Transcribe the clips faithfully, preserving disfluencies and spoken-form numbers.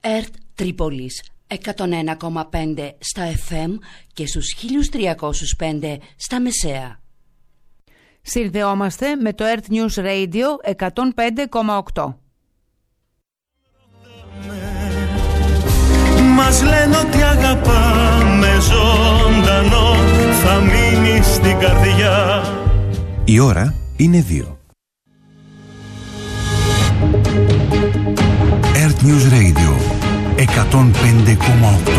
ΕΡΤ Τρίπολης εκατόν ένα κόμμα πέντε στα εφ εμ και στους χίλια τριακόσια πέντε στα μεσαία. Συνδεόμαστε με το ΕΡΤ News Radio εκατόν πέντε κόμμα οκτώ. Μας λένε ότι αγαπάμε ζωντανό, θα μείνει στην καρδιά. Η ώρα είναι δύο. ΕΡΤ News Radio εκατόν πέντε κόμμα οκτώ.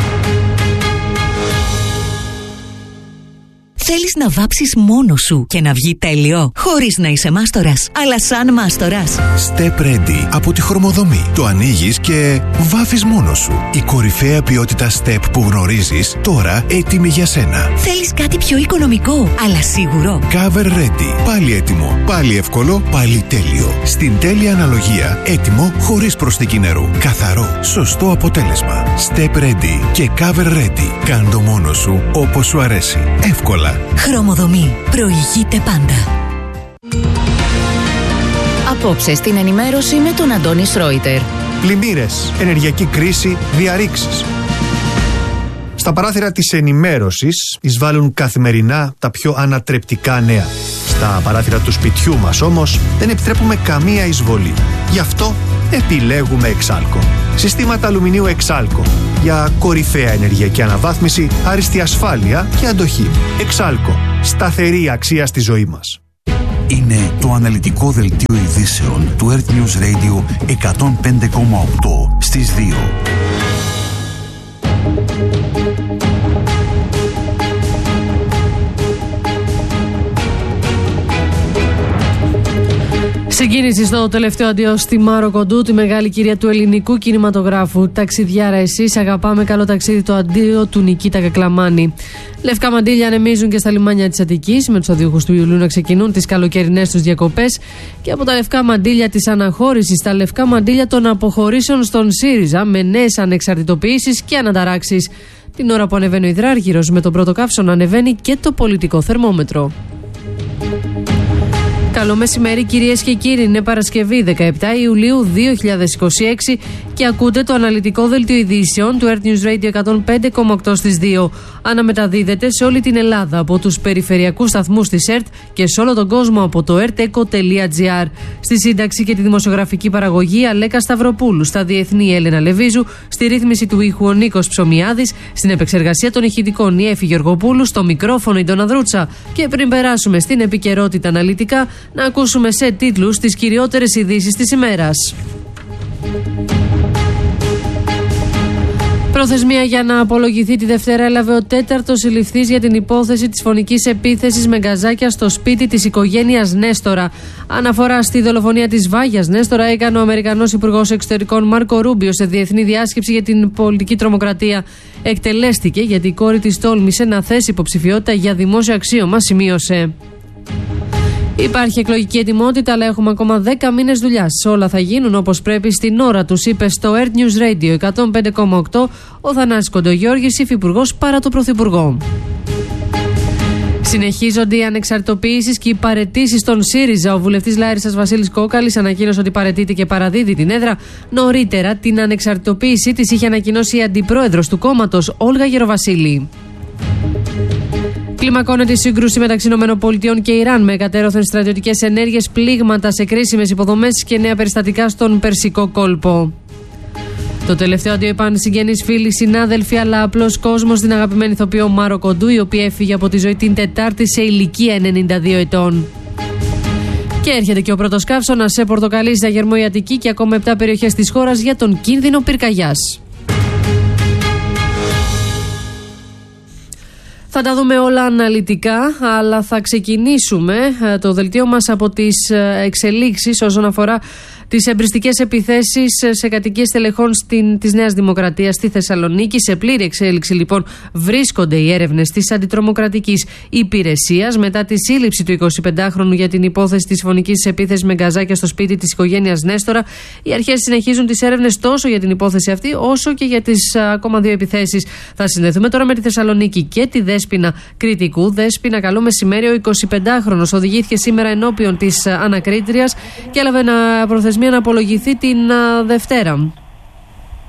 Θέλεις να βάψεις μόνος σου και να βγει τέλειο, χωρίς να είσαι μάστορας, αλλά σαν μάστορας. Step Ready από τη Χρωμοδομή. Το ανοίγεις και βάφεις μόνος σου. Η κορυφαία ποιότητα Step που γνωρίζεις, τώρα έτοιμη για σένα. Θέλεις κάτι πιο οικονομικό, αλλά σίγουρο. Cover Ready. Πάλι έτοιμο, πάλι εύκολο, πάλι τέλειο. Στην τέλεια αναλογία, έτοιμο χωρίς προσθήκη νερού. Καθαρό, σωστό αποτέλεσμα. Step Ready και Cover Ready. Κάν' το μόνος σου όπως σου αρέσει. Εύκολα. Χρωμοδομή. Προηγείται πάντα. Απόψε στην ενημέρωση με τον Αντώνη Σρόιτερ. Πλημμύρες, ενεργειακή κρίση, διαρρήξεις. Στα παράθυρα της ενημέρωσης εισβάλλουν καθημερινά τα πιο ανατρεπτικά νέα. Στα παράθυρα του σπιτιού μας όμως δεν επιτρέπουμε καμία εισβολή. Γι' αυτό επιλέγουμε Εξάλκο. Συστήματα αλουμινίου Εξάλκο. Για κορυφαία ενεργειακή αναβάθμιση, άριστη ασφάλεια και αντοχή. Εξάλκο. Σταθερή αξία στη ζωή μας. Είναι το αναλυτικό δελτίο ειδήσεων του ΕΡΤ News Radio εκατόν πέντε κόμμα οκτώ στις δύο. Συγκίνηση στο τελευταίο αντίο στη Μάρο Κοντού, τη μεγάλη κυρία του ελληνικού κινηματογράφου. Ταξιδιάρα εσείς, αγαπάμε, καλό ταξίδι, το αντίο του Νικήτα Κακλαμάνη. Λευκά μαντήλια ανεμίζουν και στα λιμάνια της Αττικής, με τους οδηγούς του Ιουλίου να ξεκινούν τις καλοκαιρινές τους διακοπές. Και από τα λευκά μαντήλια της αναχώρησης στα λευκά μαντήλια των αποχωρήσεων στον ΣΥΡΙΖΑ, με νέες ανεξαρτητοποιήσεις και αναταράξεις. Την ώρα που ανεβαίνει ο υδράργυρος, με τον πρώτο καύσωνα ανεβαίνει και το πολιτικό θερμόμετρο. Καλό μεσημέρι κυρίες και κύριοι, είναι Παρασκευή δεκαεπτά Ιουλίου δύο χιλιάδες είκοσι έξι και ακούτε το αναλυτικό δελτίο ειδήσεων του ΕΡΤ News Radio εκατόν πέντε κόμμα οκτώ στις δύο. Αναμεταδίδεται σε όλη την Ελλάδα από τους περιφερειακούς σταθμούς της ΕΡΤ και σε όλο τον κόσμο από το ερτεκο τελεία τζι άρ. Στη σύνταξη και τη δημοσιογραφική παραγωγή Αλέκα Σταυροπούλου, στα διεθνή Έλενα Λεβίζου, στη ρύθμιση του ήχου ο Νίκος Ψωμιάδης, στην επεξεργασία των ηχητικών η Έφη Γεωργοπούλου, στο μικρόφωνο η Ντόνα Δρούτσα. Και πριν περάσουμε στην επικαιρότητα αναλυτικά, να ακούσουμε σε τίτλους τις κυριότερες ειδήσεις της ημέρας. Προθεσμία για να απολογηθεί τη Δευτέρα έλαβε ο τέταρτος συλληφθής για την υπόθεση της φωνικής επίθεσης με γκαζάκια στο σπίτι της οικογένειας Νέστορα. Αναφορά στη δολοφονία της Βάγιας Νέστορα έκανε ο Αμερικανός Υπουργός Εξωτερικών Μάρκο Ρούμπιο σε διεθνή διάσκεψη για την πολιτική τρομοκρατία. Εκτελέστηκε γιατί η κόρη της τόλμησε να θέσει υποψηφιότητα για δημόσιο αξίωμα, σημείωσε. Υπάρχει εκλογική ετοιμότητα, αλλά έχουμε ακόμα δέκα μήνες δουλειάς. Όλα θα γίνουν όπως πρέπει στην ώρα τους, είπε στο ΕΡΤ News Radio εκατόν πέντε κόμμα οκτώ ο Θανάσης Κοντογιώργης, υφυπουργός παρά το Πρωθυπουργό. Συνεχίζονται οι ανεξαρτητοποιήσεις και οι παραιτήσεις στον ΣΥΡΙΖΑ. Ο βουλευτής Λάρισσας Βασίλης Κόκαλης ανακοίνωσε ότι παραιτείται και παραδίδει την έδρα. Νωρίτερα την ανεξαρτητοποίησή της είχε ανακοινώσει η αντιπρόεδρος του κόμματος, Όλγα Γεροβασίλη. Κλιμακώνεται η σύγκρουση μεταξύ ΗΠΑ και Ιράν με εκατέρωθεν στρατιωτικές ενέργειες, πλήγματα σε κρίσιμες υποδομές και νέα περιστατικά στον Περσικό κόλπο. Το τελευταίο αντίο είπαν συγγενείς, φίλοι, συνάδελφοι, αλλά απλός κόσμος στην αγαπημένη ηθοποιό Μάρο Κοντού, η οποία έφυγε από τη ζωή την Τετάρτη σε ηλικία ενενήντα δύο ετών. Και έρχεται και ο πρώτος καύσωνας σε Πορτοκαλί, Ζαγερμό, η Αττική και ακόμα επτά περιοχές της χώρας για τον κίνδυνο πυρκαγιάς. Θα τα δούμε όλα αναλυτικά, αλλά θα ξεκινήσουμε το δελτίο μας από τις εξελίξεις όσον αφορά τις εμπριστικές επιθέσεις σε κατοικίες τελεχών στην, της Νέας Δημοκρατίας στη Θεσσαλονίκη. Σε πλήρη εξέλιξη λοιπόν βρίσκονται οι έρευνες της Αντιτρομοκρατικής Υπηρεσίας μετά τη σύλληψη του εικοσιπεντάχρονου για την υπόθεση της φωνικής επίθεσης με γκαζάκια στο σπίτι της οικογένειας Νέστορα. Οι αρχές συνεχίζουν τις έρευνες τόσο για την υπόθεση αυτή όσο και για τις α, ακόμα δύο επιθέσεις. Θα συνδεθούμε τώρα με τη Θεσσαλονίκη και τη Δέσποινα Κρητικού. Δέσποινα, καλό μεσημέρι. Ο εικοσιπεντάχρονος οδηγήθηκε σήμερα ενώπιον της ανακρίτριας και έλαβε ένα προθεσμία να απολογηθεί την α, Δευτέρα.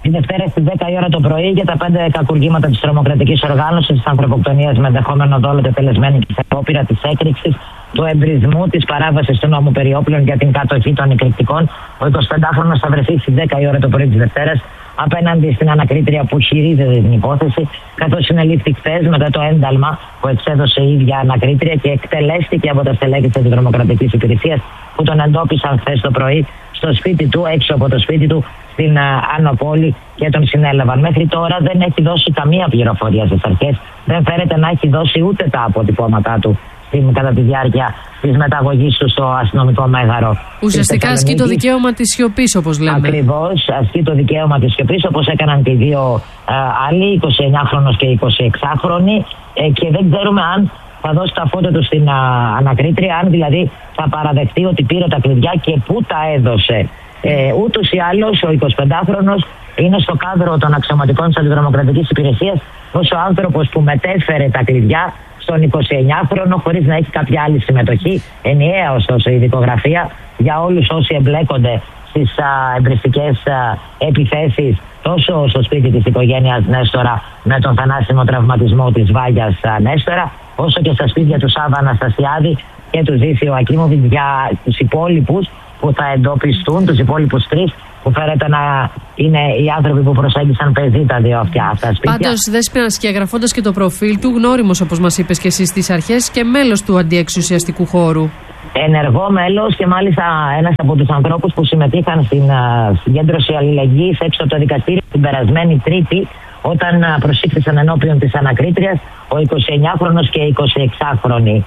Τη Δευτέρα στις δέκα η ώρα το πρωί για τα πέντε κακουργήματα της τρομοκρατικής οργάνωσης, της ανθρωποκτονίας με ενδεχόμενο δόλο τετελεσμένη της απόπειρα, της έκρηξης, του εμπρισμού, της παράβασης του νόμου περί όπλων για την κατοχή των εκρηκτικών. Ο εικοσιπεντάχρονος θα βρεθεί στις δέκα η ώρα το πρωί της Δευτέρας απέναντι στην ανακρίτρια που χειρίζεται την υπόθεση, καθώς συνελήφθη χθες μετά το ένταλμα που εξέδωσε η ίδια ανακρίτρια και εκτελέστηκε από τα στελέχη της Αντιδρομοκρατικής Υπηρεσίας που τον εντόπισαν χθες το πρωί στο σπίτι του, έξω από το σπίτι του, στην Άνω Πόλη και τον συνέλαβαν. Μέχρι τώρα δεν έχει δώσει καμία πληροφορία στις αρχές, δεν φέρεται να έχει δώσει ούτε τα αποτυπώματά του κατά τη διάρκεια της μεταγωγής του στο αστυνομικό μέγαρο. Ουσιαστικά ασκεί το δικαίωμα της σιωπής, όπως λέμε. Ακριβώς, ασκεί το δικαίωμα της σιωπής, όπως έκαναν και οι δύο α, άλλοι, εικοσιεννιάχρονος και εικοσιεξάχρονοι, ε, και δεν ξέρουμε αν θα δώσει τα φώτα του στην α, ανακρίτρια, αν δηλαδή θα παραδεχτεί ότι πήρε τα κλειδιά και πού τα έδωσε. Ε, ούτως ή άλλως ο εικοσιπεντάχρονος είναι στο κάδρο των αξιωματικών της Αντιδρομοκρατικής Υπηρεσίας ως ο άνθρωπος που μετέφερε τα κλειδιά στον εικοσιεννιάχρονο χωρίς να έχει κάποια άλλη συμμετοχή. Ενιαία ωστόσο η δικογραφία για όλους όσοι εμπλέκονται στις εμπριστικές επιθέσεις τόσο στο σπίτι της οικογένειας Νέστορα με τον θανάσιμο τραυματισμό της Βάγιας α, Νέστορα, όσο και στα σπίτια του Σάβα Αναστασιάδη και του Ζήσιου Ακίμοβιτ για τους υπόλοιπους που θα εντοπιστούν, τους υπόλοιπους τρεις που φέρεται να είναι οι άνθρωποι που προσέγγισαν παιδί τα δύο αυτιά αυτά σπίτια. Πάντως, Δέσποινα, σκιαγραφώντας και το προφίλ του, γνώριμος όπως μας είπες και εσείς στις αρχές και μέλος του αντιεξουσιαστικού χώρου. Ενεργό μέλος και μάλιστα ένας από τους ανθρώπους που συμμετείχαν στην uh, συγκέντρωση αλληλεγγύης έξω από το δικαστήριο την περασμένη Τρίτη, όταν uh, προσήχθησαν ενώπιον της ανακρίτριας ο εικοσιεννιάχρονος και εικοσιεξάχρονοι.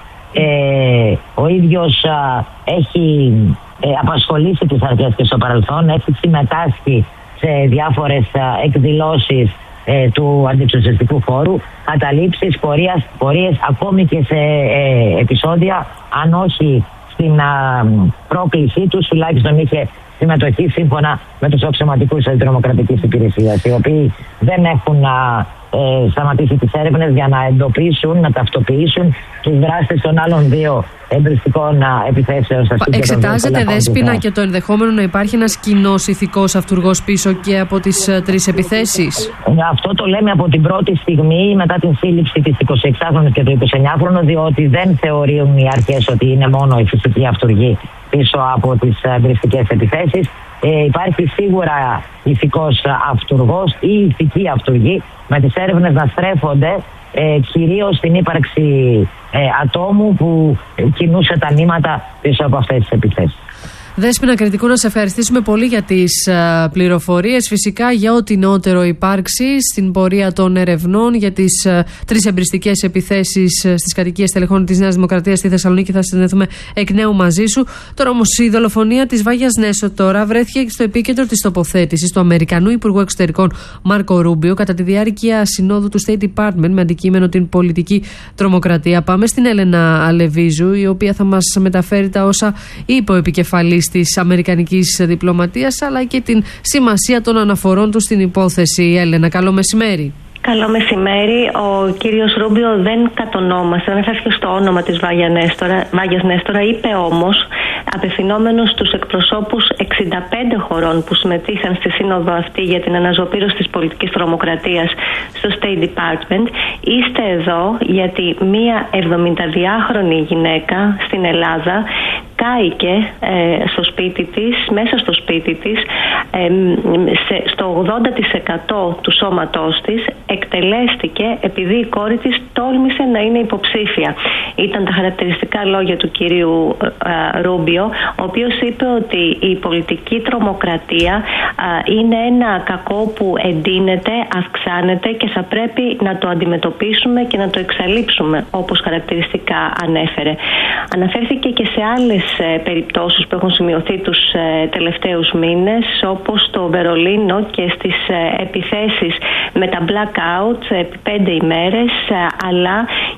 Ε, ο ίδιος uh, έχει ε, απασχολήσει τις αρχές και στο παρελθόν, έχει συμμετάσχει σε διάφορες uh, εκδηλώσεις ε, του αντιεξουσιαστικού χώρου, καταλήψεις, πορείας, πορείες, ακόμη και σε ε, επεισόδια, αν όχι στην α, πρόκλησή τους, τουλάχιστον είχε συμμετοχή σύμφωνα με τους αξιωματικούς της Αντιδρομοκρατικής Υπηρεσίας, οι οποίοι δεν έχουν α, ε, σταματήσει τις έρευνες για να εντοπίσουν, να ταυτοποιήσουν τους δράστες των άλλων δύο εμπριστικών επιθέσεων στα σπίτια. Εξετάζεται, Δέσποινα, και το ενδεχόμενο να υπάρχει ένας κοινός ηθικός αυτουργός πίσω και από τις uh, τρεις επιθέσεις. Αυτό το λέμε από την πρώτη στιγμή μετά την σύλληψη της εικοσιεξάχρονης και του εικοσιεννιάχρονου, διότι δεν θεωρούν οι αρχές ότι είναι μόνο η φυσική αυτουργή πίσω από τις εμπριστικές επιθέσεις. Ε, υπάρχει σίγουρα ηθικός αυτουργός ή ηθική αυτουργή, με τις έρευνες να στρέφονται ε, κυρίως στην ύπαρξη ε, ατόμου που κινούσε τα νήματα πίσω από αυτές τις επιθέσεις. Δέσποινα Κρητικού, να σε ευχαριστήσουμε πολύ για τις uh, πληροφορίες, φυσικά για ό,τι νεότερο υπάρξει στην πορεία των ερευνών για τις uh, τρεις εμπριστικές επιθέσεις uh, στις κατοικίες τελεχών της Νέας Δημοκρατίας στη Θεσσαλονίκη. Θα συνδεθούμε εκ νέου μαζί σου. Τώρα όμως η δολοφονία της Βάγιας Νέστορα βρέθηκε στο επίκεντρο της τοποθέτησης του Αμερικανού Υπουργού Εξωτερικών Μάρκο Ρούμπιο κατά τη διάρκεια συνόδου του State Department με αντικείμενο την πολιτική τρομοκρατία. Πάμε στην Έλενα Αλεβίζου, η οποία θα μας μεταφέρει τα όσα είπε ο επικεφαλής της αμερικανικής διπλωματίας, αλλά και την σημασία των αναφορών του στην υπόθεση. Έλενα, καλό μεσημέρι. Καλό μεσημέρι. Ο κύριος Ρούμπιο δεν κατονόμασε, δεν έφερε στο όνομα της Βάγια Νέστορα, Βάγιας Νέστορα, είπε όμως, απευθυνόμενος στους εκπροσώπους εξήντα πέντε χωρών που συμμετείχαν στη σύνοδο αυτή για την αναζωπήρωση της πολιτικής τρομοκρατίας στο State Department, είστε εδώ γιατί μία εβδομηνταδυάχρονη γυναίκα στην Ελλάδα κάηκε ε, στο σπίτι της, μέσα στο σπίτι της, ε, σε, στο ογδόντα τοις εκατό του σώματός της εκτελέστηκε επειδή η κόρη της τόλμησε να είναι υποψήφια. Ήταν τα χαρακτηριστικά λόγια του κυρίου ε, Ρούμπιο, ο οποίος είπε ότι η πολιτική τρομοκρατία ε, είναι ένα κακό που εντείνεται, αυξάνεται και θα πρέπει να το αντιμετωπίσουμε και να το εξαλείψουμε, όπως χαρακτηριστικά ανέφερε. Αναφέρθηκε και σε άλλες ε, περιπτώσεις που έχουν σημειωθεί τους ε, τελευταίους μήνες, όπως το Βερολίνο και στις ε, επιθέσεις με τα blackout επί πέντε ημέρες, ε, αλλά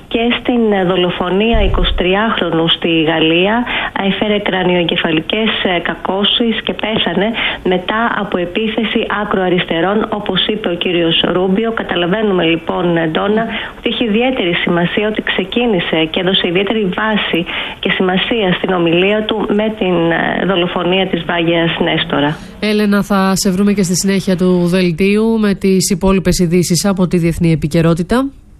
και στην δολοφονία εικοσιτριάχρονου στη Γαλλία. Έφερε κρανιοεγκεφαλικές κακώσεις και πέθανε μετά από επίθεση άκροαριστερών, όπως είπε ο κύριος Ρούμπιο. Καταλαβαίνουμε λοιπόν, Ντόνα, ότι έχει ιδιαίτερη σημασία, ότι ξεκίνησε και έδωσε ιδιαίτερη βάση και σημασία στην ομιλία του με την δολοφονία της Βάγιας Νέστορα. Έλενα, θα σε βρούμε και στη συνέχεια του δελτίου με τις υπόλοιπες ειδήσεις από τη διεθνή επικαιρότητα.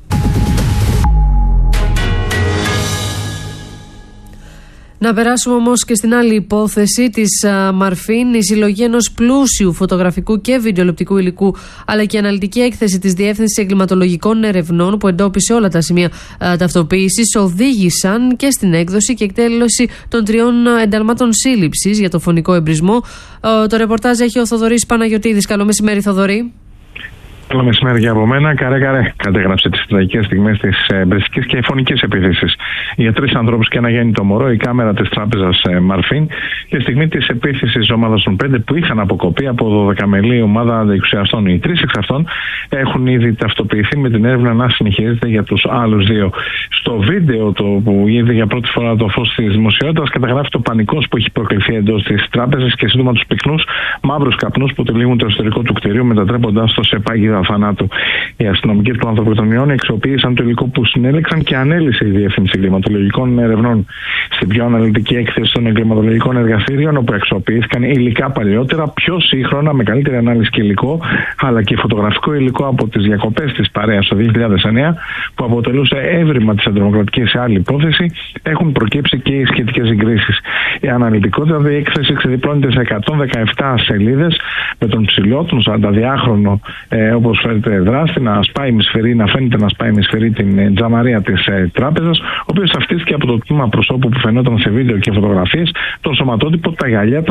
Να περάσουμε όμως και στην άλλη υπόθεση της α, Μαρφίν, η συλλογή ενός πλούσιου φωτογραφικού και βιντεοληπτικού υλικού, αλλά και η αναλυτική έκθεση της Διεύθυνσης Εγκληματολογικών Ερευνών, που εντόπισε όλα τα σημεία α, ταυτοποίησης, οδήγησαν και στην έκδοση και εκτέλεση των τριών ενταλμάτων σύλληψης για το φωνικό εμπρισμό. Α, το ρεπορτάζ έχει ο Θοδωρής Παναγιωτίδης. Καλό μεσημέρι, Θοδωρή. Καλό μεσημέρι για από μένα. Καρέ-καρέ κατέγραψε τις τραγικές στιγμές της εμπριστικής και φωνικής επίθεσης για τρεις ανθρώπους και ένα γέννητο μωρό, η κάμερα της τράπεζας Μαρφίν, και τη στιγμή της επίθεσης της ομάδας των πέντε που είχαν αποκοπεί από δωδεκαμελή ομάδα αντιεξουσιαστών. Οι τρεις εξ αυτών έχουν ήδη ταυτοποιηθεί, με την έρευνα να συνεχίζεται για τους άλλους δύο. Στο βίντεο το που είδε για πρώτη φορά το φως της δημοσιότητας, καταγράφει το πανικός που έχει προκληθεί εντός της τράπεζας και σύντομα τους πυκνούς μαύρους καπνούς που τυλίγουν το εσωτερικό του κτηρίου, μετατρέποντας το σε πάγιδα θανάτου. Οι αστυνομικοί του ανθρωποκτονιών αξιοποίησαν το υλικό που συνέλεξαν και ανέλησε η Διεύθυνση Εγκληματολογικών Ερευνών. Στην πιο αναλυτική έκθεση των εγκληματολογικών εργαστήριων, όπου αξιοποιήθηκαν υλικά παλαιότερα, πιο σύγχρονα, με καλύτερη ανάλυση και υλικό, αλλά και φωτογραφικό υλικό από τις διακοπές της παρέας το δύο χιλιάδες εννέα, που αποτελούσε έβριμα της αντιδημοκρατικής σε άλλη υπόθεση, έχουν προκύψει και οι σχετικές συγκρίσεις. Η αναλυτικότητα η έκθεση ξεδιπλώνεται σε εκατόν δεκαεπτά σελίδες, με τον ψηλό, τον σαρανταδυάχρονο, ε, όπως φέρεται δράστη, να σπάει με σφυρί, να φαίνεται να σπάει με σφυρί την ε, τζαμαρία της ε, τράπεζας, ο οποίος ταυτίστηκε από το τμήμα προσώπου που φαινόταν σε βίντεο και φωτογραφίες, τον σωματότυπο, τα γυαλιά,